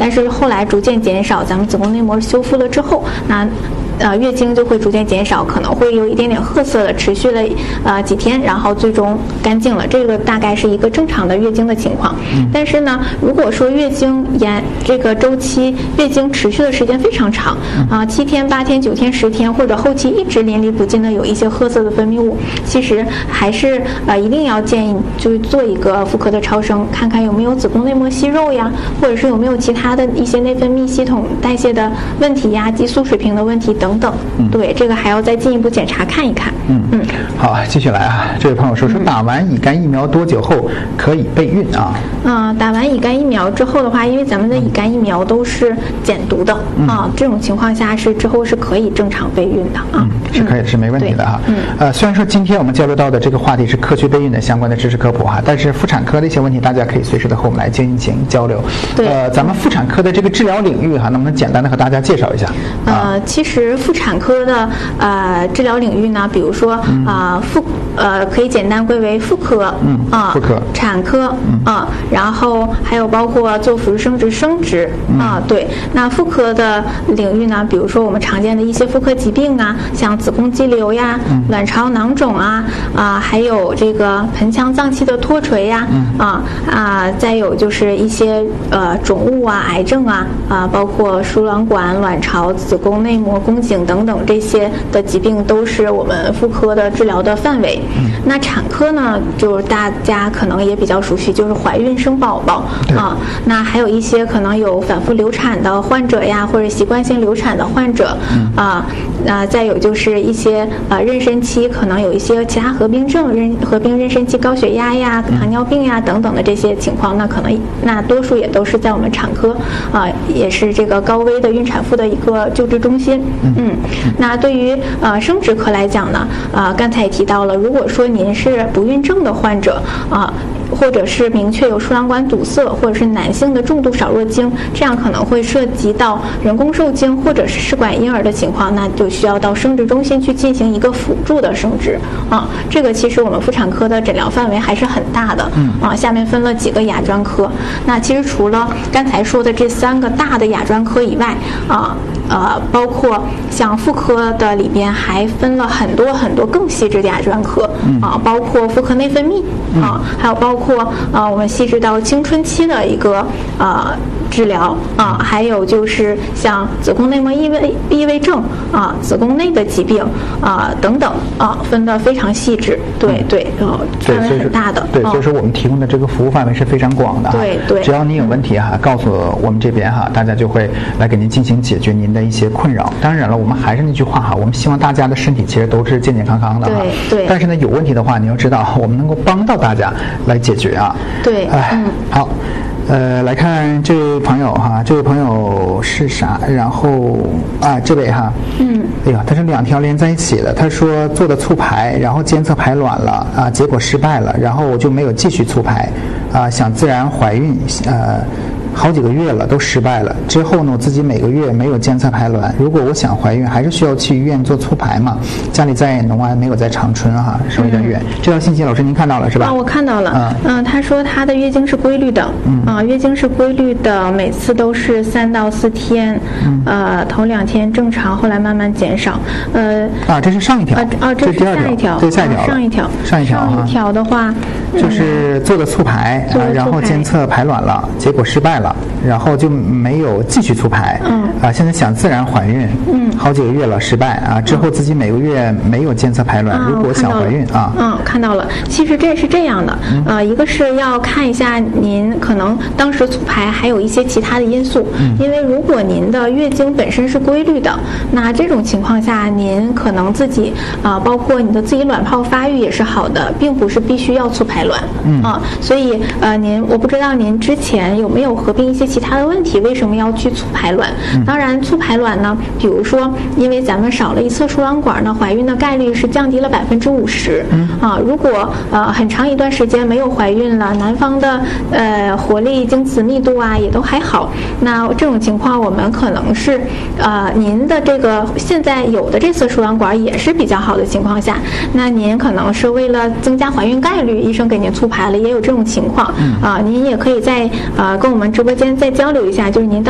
但是后来逐渐减少，咱们子宫内膜修复了之后，那月经就会逐渐减少，可能会有一点点褐色的，持续了几天，然后最终干净了。这个大概是一个正常的月经的情况。但是呢，如果说月经这个周期月经持续的时间非常长7天、8天、9天、10天，或者后期一直淋漓不尽的有一些褐色的分泌物，其实还是一定要建议就做一个妇科的超声，看看有没有子宫内膜息肉呀，或者是有没有其他的一些内分泌系统代谢的问题呀、激素水平的问题等等。对，这个还要再进一步检查看一看。 好，继续来啊。这位朋友说打完乙肝疫苗多久后可以备孕啊？ 打完乙肝疫苗之后的话，因为咱们的乙肝疫苗都是减毒的这种情况下之后是可以正常备孕的是可以，是没问题的哈。虽然说今天我们交流到的这个话题是科学备孕的相关的知识科普哈，但是妇产科的一些问题大家可以随时的和我们来进行交流。 对， 咱们妇产科的这个治疗领域哈，能不能简单的和大家介绍一下？ 其实妇产科的治疗领域呢，比如说可以简单归为妇科妇科、 产科然后还有包括做辅助生殖、生殖对。那妇科的领域呢，比如说我们常见的一些妇科疾病像子宫肌瘤呀、卵巢囊肿还有这个盆腔脏器的脱垂呀再有就是一些肿物癌症包括输卵管、卵巢、子宫内膜、宫颈等等这些的疾病都是我们妇科的治疗的范围。那产科呢，就是大家可能也比较熟悉，就是怀孕生宝宝那还有一些可能有反复流产的患者呀，或者习惯性流产的患者再有就是一些妊娠期可能有一些其他合并症，合并妊娠期高血压呀、糖尿病呀等等的这些情况，那多数也都是在我们产科也是这个高危的孕产妇的一个救治中心。那对于生殖科来讲呢，刚才也提到了，如果说您是不孕症的患者或者是明确有输卵管堵塞，或者是男性的重度少弱精，这样可能会涉及到人工受精或者是试管婴儿的情况，那就需要到生殖中心去进行一个辅助的生殖这个其实我们妇产科的诊疗范围还是很大的下面分了几个亚专科。那其实除了刚才说的这3个大的亚专科以外包括像妇科的里边还分了很多很多更细致的亚专科包括妇科内分泌还有包括我们细致到青春期的一个治疗还有就是像子宫内膜异位症子宫内的疾病等等分得非常细致。对，范围很大的。 对，所以说我们提供的这个服务范围是非常广的。 对， 只要您有问题告诉我们这边大家就会来给您进行解决您的一些困扰。当然了，我们还是那句话我们希望大家的身体其实都是健健康康的对。 但是呢，有问题的话，你要知道我们能够帮到大家来解决对。 好。来看这位朋友这位朋友是啥？然后这位哎呀，他是2条连在一起的。他说做的促排，然后监测排卵了结果失败了，然后我就没有继续促排想自然怀孕好几个月了都失败了。之后呢，我自己每个月没有监测排卵，如果我想怀孕，还是需要去医院做促排嘛？家里在农安，没有在长春稍微有点远。这条信息老师您看到了是吧？ 我看到了。他说他的月经是规律的，月经是规律的，每次都是3到4天，头2天正常，后来慢慢减少。 这是上一条这是下一条， 对，下一条，上一条的话， 就是做的促排然后监测排卵了，结果失败了。然后就没有继续促排现在想自然怀孕好几个月了失败之后自己每个月没有监测排卵如果想怀孕看到了。其实这是这样的一个是要看一下您可能当时促排还有一些其他的因素因为如果您的月经本身是规律的，那这种情况下您可能自己包括你的自己卵泡发育也是好的，并不是必须要促排卵所以我不知道您之前有没有合并一些其他的问题，为什么要去促排卵？当然促排卵呢，比如说因为咱们少了一侧输卵管呢，怀孕的概率是降低了50%如果很长一段时间没有怀孕了，男方的活力精子密度也都还好，那这种情况我们可能是您的这个现在有的这侧输卵管也是比较好的情况下，那您可能是为了增加怀孕概率，医生给您促排了，也有这种情况您也可以在跟我们直播间再交流一下，就是您